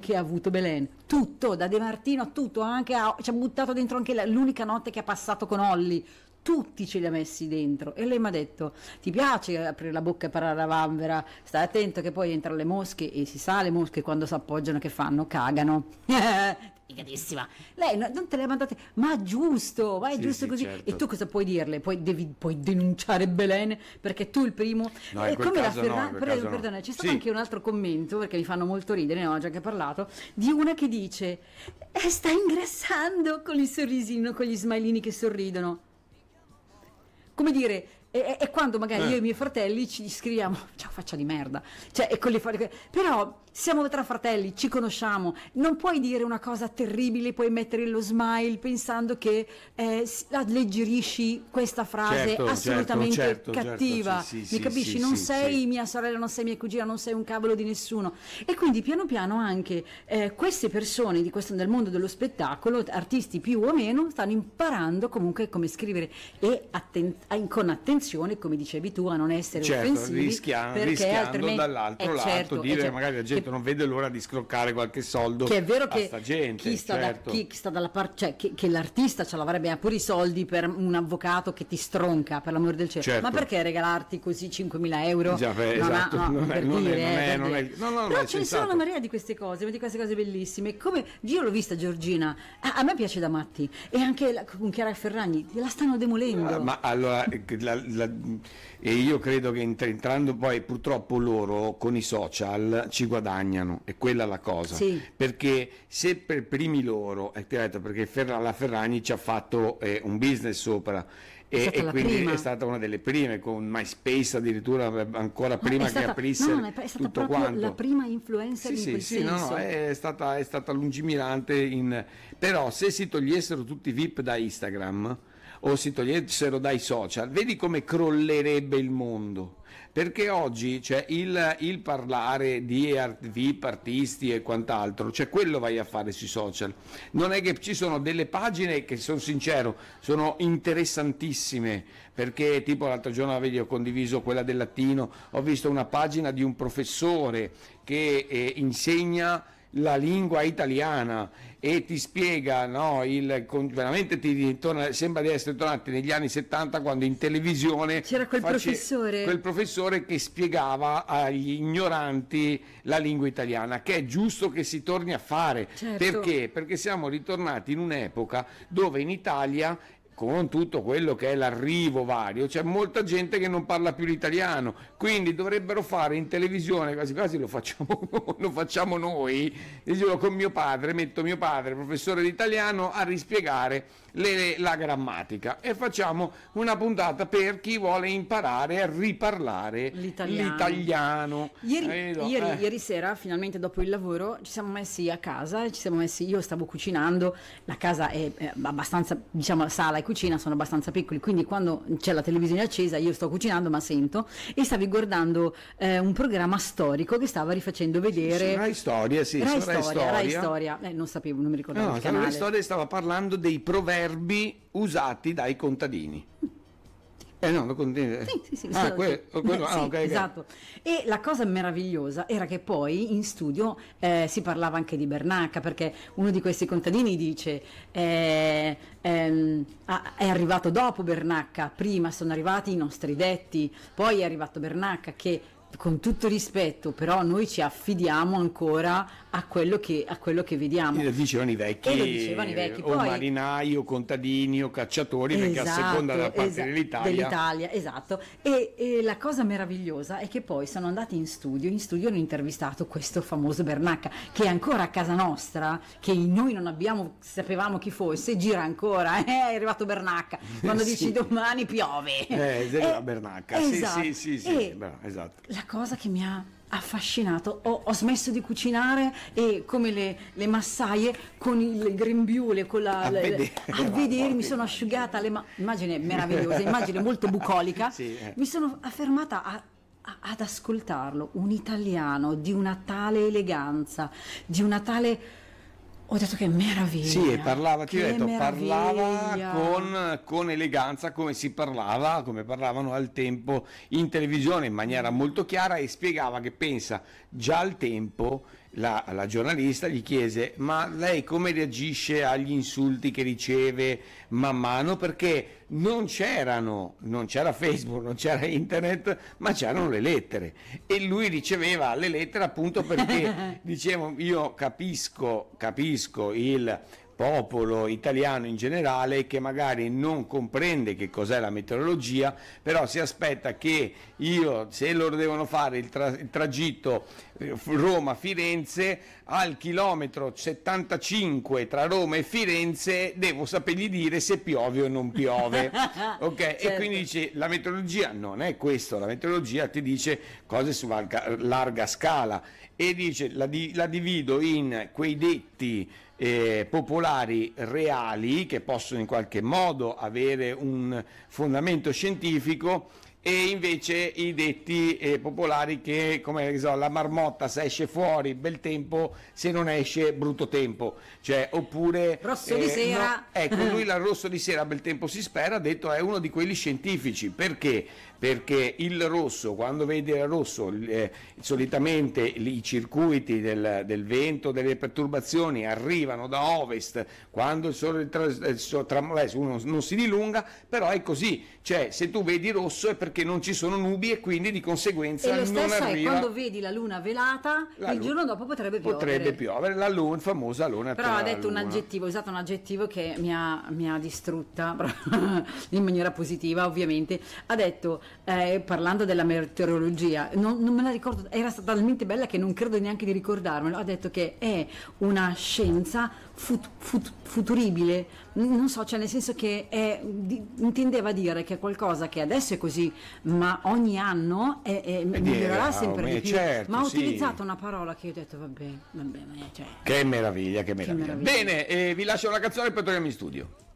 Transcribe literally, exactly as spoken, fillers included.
che ha avuto Belen, tutto, da De Martino a tutto, anche a, ci ha buttato dentro anche la, l'unica notte che ha passato con Olli, tutti ce li ha messi dentro. E lei mi ha detto: ti piace aprire la bocca e parlare alla vanvera, stai attento che poi entrano le mosche, e si sa, le mosche quando si appoggiano che fanno? Cagano. Figatissima. Lei no, non te le ha mandate, ma giusto, ma è Sì, giusto sì, così. certo. E tu cosa puoi dirle? Poi devi puoi denunciare Belen perché tu il primo. No, E in quel come la caso no, Ferragni, in quel per- caso no. perdona, c'è stato Sì. anche un altro commento perché mi fanno molto ridere, ne ho già anche parlato, di una che dice: eh, sta ingrassando, con il sorrisino, con gli smilini che sorridono. Come dire, è, è quando magari Eh. io e i miei fratelli ci scriviamo: ciao faccia di merda, cioè, e con le fa- però siamo tra fratelli, ci conosciamo, non puoi dire una cosa terribile, puoi mettere lo smile pensando che eh, s- alleggerisci questa frase Certo, assolutamente certo, certo, cattiva, certo, sì, mi sì, capisci? sì, non sì, sei sì. mia sorella, non sei mia cugina, non sei un cavolo di nessuno. E quindi piano piano anche eh, queste persone di questo, del mondo dello spettacolo, artisti più o meno, stanno imparando comunque come scrivere e atten- con attenzione, come dicevi tu, a non essere Certo, offensivi, rischia- perché rischiando altrimenti dall'altro eh, lato certo, dire eh, certo, magari la gente che- non vede l'ora di scroccare qualche soldo che è vero a che sta gente, chi sta, certo. da, chi, chi sta dalla parte, cioè che, che l'artista ce l'avrebbe pure i soldi per un avvocato che ti stronca, per l'amore del cielo, Certo. ma perché regalarti così cinquemila euro? Già, beh, Non ha- esatto, no, non è- per non è- dire, non eh, è- per non è- dire. no, no, no, Però è ce ne sono sensato. una marea di queste cose, di queste cose bellissime. Come io l'ho vista Giorgina, a, a me piace da matti, e anche la, con Chiara Ferragni la stanno demolendo. Ah, ma allora eh, la- la- e io credo che entr- entrando poi purtroppo loro con i social ci guadagnano, è quella la cosa, Sì. perché se per primi loro, è detto, perché Ferra- la Ferragni ci ha fatto eh, un business sopra È e, stata e la quindi prima. è stata una delle prime, con MySpace addirittura ancora Ma prima è che stata, aprisse no, no, è stata tutto proprio quanto. la prima influencer Sì, in sì, quel sì, no, senso. no, è stata, è stata lungimirante, in... però se si togliessero tutti i V I P da Instagram o si togliessero dai social, vedi come crollerebbe il mondo. Perché oggi c'è il, il parlare di art- V I P, artisti e quant'altro, cioè quello vai a fare sui social. Non è che ci sono delle pagine che, sono sincero, sono interessantissime, perché tipo l'altro giorno vedi, ho condiviso quella del latino, ho visto una pagina di un professore che eh, insegna la lingua italiana e ti spiega, no, il, con- veramente ti ritorna, sembra di essere tornati negli anni settanta, quando in televisione C'era quel professore. quel professore che spiegava agli ignoranti la lingua italiana, che è giusto che si torni a fare. Certo. Perché? Perché siamo ritornati in un'epoca dove in Italia, con tutto quello che è l'arrivo vario, c'è molta gente che non parla più l'italiano, quindi dovrebbero fare in televisione, quasi quasi lo facciamo, lo facciamo noi, io con mio padre, metto mio padre, professore di italiano, a rispiegare le- la grammatica, e facciamo una puntata per chi vuole imparare a riparlare L'italiano. l'italiano. Ieri, Capito? ieri- Eh. ieri sera, finalmente dopo il lavoro, ci siamo messi a casa, ci siamo messi, io stavo cucinando, la casa è, è abbastanza, diciamo, la sala e cucina sono abbastanza piccoli, quindi quando c'è la televisione accesa io sto cucinando ma sento, e stavi guardando eh, un programma storico che stava rifacendo vedere Rai Storia, sì, Rai su Rai Storia, Rai Storia. Storia. Eh, non sapevo, non mi ricordavo No, il la canale. storia stava parlando dei proverbi usati dai contadini. Eh no, lo continui. Sì, sì, sì, Ah, sì, que- sì. quello- ah, Sì, ok, ok. esatto. E la cosa meravigliosa era che poi in studio eh, si parlava anche di Bernacca, perché uno di questi contadini dice eh, ehm, ah, è arrivato dopo Bernacca, prima sono arrivati i nostri detti, poi è arrivato Bernacca, che con tutto rispetto, però noi ci affidiamo ancora a quello che, a quello che vediamo. E lo dicevano i vecchi, E lo dicevano i vecchi, o poi- marinai o contadini o cacciatori, perché a seconda della parte esa- dell'Italia. dell'Italia, esatto. E, e la cosa meravigliosa è che poi sono andati in studio, in studio hanno intervistato questo famoso Bernacca, che è ancora a casa nostra, che noi non abbiamo, sapevamo chi fosse, gira ancora, eh, è arrivato Bernacca, quando Sì. dici domani piove. Eh, della Eh, Bernacca, sì, esatto. sì, sì, sì, E bravo, esatto. la cosa che mi ha affascinato, ho, ho smesso di cucinare e come le, le massaie con il grembiule, con la, A la- vedere. a vedere, mi sono asciugata le ma- immagine meravigliosa, immagine molto bucolica, Sì, eh. mi sono affermata a- a- ad ascoltarlo, un italiano di una tale eleganza, di una tale... Ho detto che meraviglia. Sì, e parlava, ti ho che detto, parlava meraviglia. con, con eleganza, come si parlava, come parlavano al tempo in televisione, in maniera molto chiara, e spiegava che pensa già al tempo la, la giornalista gli chiese: ma lei come reagisce agli insulti che riceve man mano? Perché non c'erano, non c'era Facebook, non c'era internet, ma c'erano le lettere, e lui riceveva le lettere appunto perché dicevo, io capisco, capisco il popolo italiano in generale che magari non comprende che cos'è la meteorologia, però si aspetta che io, se loro devono fare il, tra, il tragitto Roma-Firenze, al chilometro settantacinque tra Roma e Firenze devo sapergli dire se piove o non piove. Ok? Certo. E quindi dice, la meteorologia non è questo, la meteorologia ti dice cose su larga, larga scala, e dice la, di, la divido in quei detti Eh, popolari reali che possono in qualche modo avere un fondamento scientifico, e invece i detti eh, popolari che, come so, la marmotta se esce fuori bel tempo, se non esce brutto tempo, cioè, oppure rosso di sera, no, ecco, lui la rosso di sera bel tempo si spera, ha detto, è uno di quelli scientifici. Perché? Perché il rosso, quando vedi il rosso, eh, solitamente i circuiti del, del vento, delle perturbazioni arrivano da ovest, quando il sole tra, tra, uno non si dilunga, però è così, cioè se tu vedi rosso è perché non ci sono nubi e quindi di conseguenza e lo non stesso arriva. È quando vedi la luna velata, la il luna, giorno dopo potrebbe piovere. Potrebbe piovere, la luna, famosa luna. Però ha detto un aggettivo, ha usato un aggettivo che mi ha, mi ha distrutta in maniera positiva, ovviamente. Ha detto, eh, parlando della meteorologia, non, non me la ricordo, era stata talmente bella che non credo neanche di ricordarmelo, ha detto che è una scienza fut, fut, futuribile, non so, cioè nel senso che è, di, intendeva dire che è qualcosa che adesso è così, ma ogni anno è, è, migliorerà sempre me, di più. certo, Ma ha sì. utilizzato una parola che io ho detto, vabbè, vabbè, cioè, che meraviglia, che meraviglia. Che meraviglia. Bene, eh, vi lascio la canzone e poi torniamo in studio.